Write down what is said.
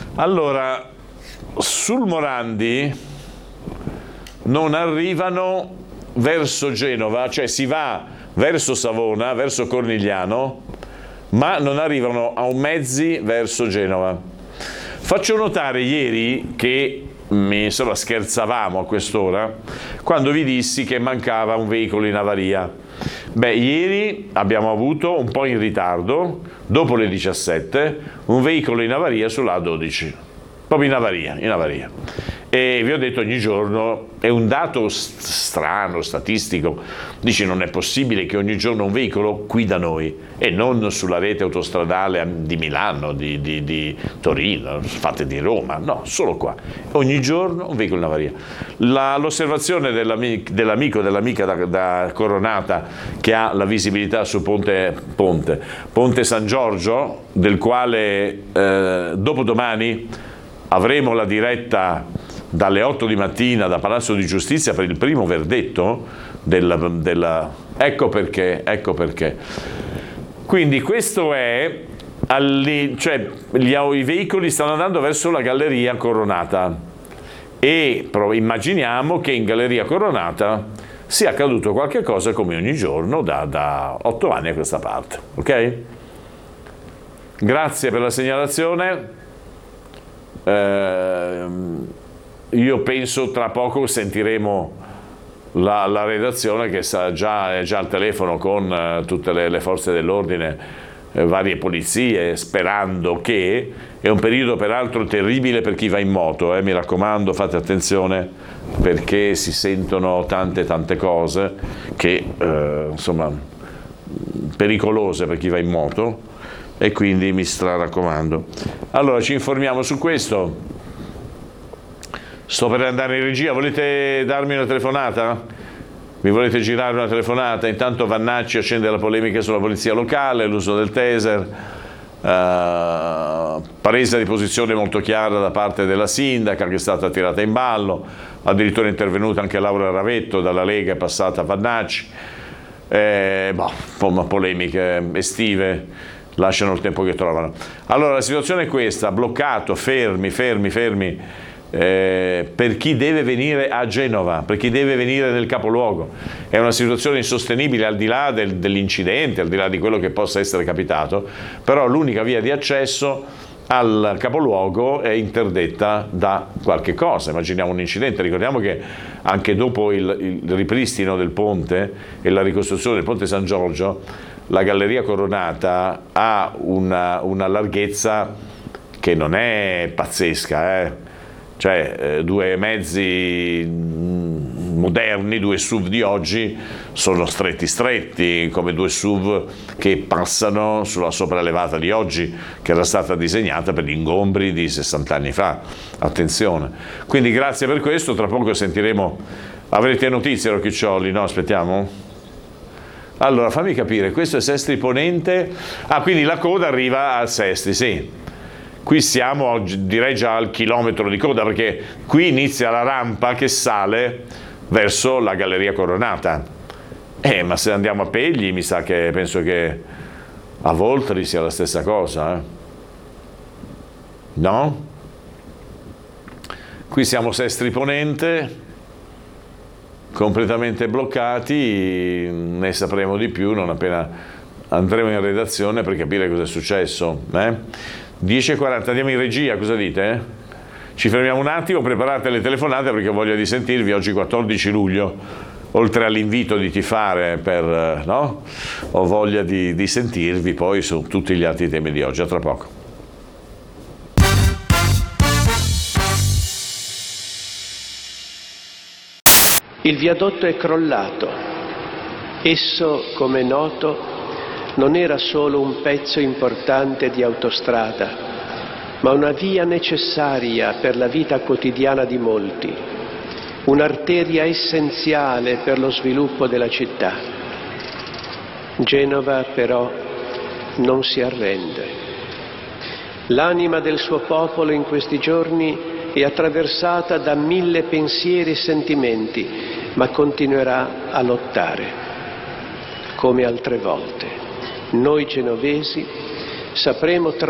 Allora, sul Morandi non arrivano verso Genova, cioè si va verso Savona, verso Cornigliano, ma non arrivano a un mezzi verso Genova. Faccio notare ieri che scherzavamo a quest'ora quando vi dissi che mancava un veicolo in avaria. Beh, ieri abbiamo avuto un po' in ritardo, dopo le 17, un veicolo in avaria sulla A12, proprio in avaria. E vi ho detto, ogni giorno è un dato strano, statistico, dici non è possibile che ogni giorno un veicolo qui da noi e non sulla rete autostradale di Milano, di Torino, fatte di Roma, no, solo qua, ogni giorno un veicolo in avaria. L'osservazione dell'amica da Coronata, che ha la visibilità su Ponte San Giorgio, del quale dopodomani avremo la diretta dalle 8 di mattina da Palazzo di Giustizia per il primo verdetto ecco perché. Quindi questo è, cioè i veicoli stanno andando verso la Galleria Coronata e immaginiamo che in Galleria Coronata sia accaduto qualche cosa come ogni giorno da 8 anni a questa parte, ok? Grazie per la segnalazione. Io penso tra poco sentiremo la redazione che è già al telefono con tutte le forze dell'ordine, varie polizie, sperando che è un periodo peraltro terribile per chi va in moto, mi raccomando, fate attenzione perché si sentono tante cose che insomma pericolose per chi va in moto, e quindi mi raccomando. Allora ci informiamo su questo. Sto per andare in regia, volete darmi una telefonata? Mi volete girare una telefonata? Intanto Vannacci accende la polemica sulla polizia locale, l'uso del taser, presa di posizione molto chiara da parte della sindaca che è stata tirata in ballo, addirittura è intervenuta anche Laura Ravetto dalla Lega, è passata a Vannacci, polemiche estive, lasciano il tempo che trovano. Allora la situazione è questa, bloccato, fermi, per chi deve venire a Genova, per chi deve venire nel capoluogo. È una situazione insostenibile al di là dell'incidente, al di là di quello che possa essere capitato, però l'unica via di accesso al capoluogo è interdetta da qualche cosa. Immaginiamo un incidente, ricordiamo che anche dopo il ripristino del ponte e la ricostruzione del ponte San Giorgio, la Galleria Coronata ha una larghezza che non è pazzesca, cioè due mezzi moderni, due SUV di oggi sono stretti, come due SUV che passano sulla sopraelevata di oggi, che era stata disegnata per gli ingombri di 60 anni fa. Attenzione. Quindi grazie per questo, tra poco sentiremo, avrete notizie Rocchiccioli, no? Aspettiamo? Allora fammi capire, questo è Sestri Ponente, quindi la coda arriva al Sestri, sì. Qui siamo, direi già al chilometro di coda, perché qui inizia la rampa che sale verso la Galleria Coronata. Ma se andiamo a Pegli, penso che a Voltri sia la stessa cosa, no? Qui siamo Sestri Ponente, completamente bloccati, ne sapremo di più non appena andremo in redazione per capire cosa è successo, 10:40, andiamo in regia, cosa dite? Ci fermiamo un attimo, preparate le telefonate perché ho voglia di sentirvi oggi 14 luglio, oltre all'invito di tifare no? Ho voglia di sentirvi poi su tutti gli altri temi di oggi, a tra poco. Il viadotto è crollato. Esso, come è noto, non era solo un pezzo importante di autostrada, ma una via necessaria per la vita quotidiana di molti, un'arteria essenziale per lo sviluppo della città. Genova, però, non si arrende. L'anima del suo popolo in questi giorni è attraversata da 1000 pensieri e sentimenti, ma continuerà a lottare, come altre volte. Noi genovesi sapremo